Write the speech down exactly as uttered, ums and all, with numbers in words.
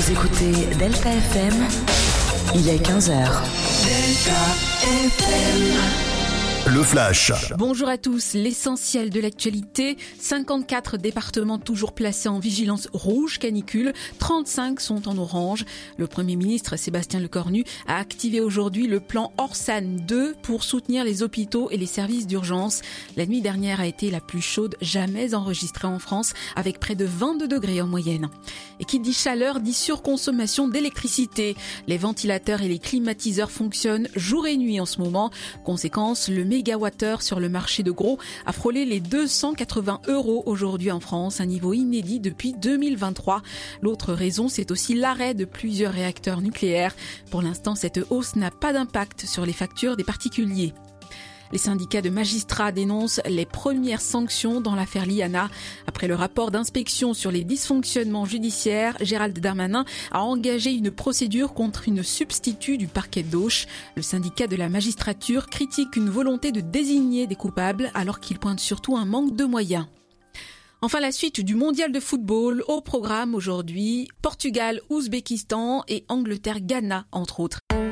Vous écoutez Delta F M, il est quinze heures. Delta F M. Le Flash. Bonjour à tous, l'essentiel de l'actualité. cinquante-quatre départements toujours placés en vigilance rouge canicule, trente-cinq sont en orange. Le Premier ministre Sébastien Lecornu a activé aujourd'hui le plan Orsan deux pour soutenir les hôpitaux et les services d'urgence. La nuit dernière a été la plus chaude jamais enregistrée en France, avec près de vingt-deux degrés en moyenne. Et qui dit chaleur dit surconsommation d'électricité. Les ventilateurs et les climatiseurs fonctionnent jour et nuit en ce moment. Conséquence, le mégawattheure sur le marché de gros a frôlé les deux cent quatre-vingts euros aujourd'hui en France, un niveau inédit depuis deux mille vingt-trois. L'autre raison, c'est aussi l'arrêt de plusieurs réacteurs nucléaires. Pour l'instant, cette hausse n'a pas d'impact sur les factures des particuliers. Les syndicats de magistrats dénoncent les premières sanctions dans l'affaire Liana. Après le rapport d'inspection sur les dysfonctionnements judiciaires, Gérald Darmanin a engagé une procédure contre une substitut du parquet d'Auch. Le syndicat de la magistrature critique une volonté de désigner des coupables alors qu'il pointe surtout un manque de moyens. Enfin, la suite du mondial de football au programme aujourd'hui, Portugal, Ouzbékistan et Angleterre-Ghana, entre autres.